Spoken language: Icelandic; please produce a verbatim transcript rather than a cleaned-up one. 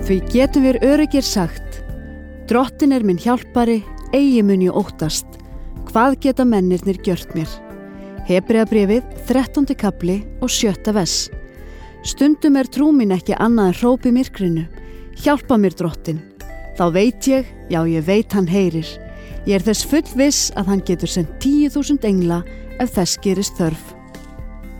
Því getum við öruggir sagt: Drottin er minn hjálpari, eigi mun ég óttast. Hvað geta mennirnir gjört mér? Hebreabréfið, þrettándi kafli og sjötta vers. Stundum er trú mín ekki annað en hróp í myrkrinu: Hjálpa mér, Drottin. Þá veit ég, já ég veit hann heyrir. Ég er þess fullviss að hann getur sendt tíu þúsund engla ef þess gerist þörf.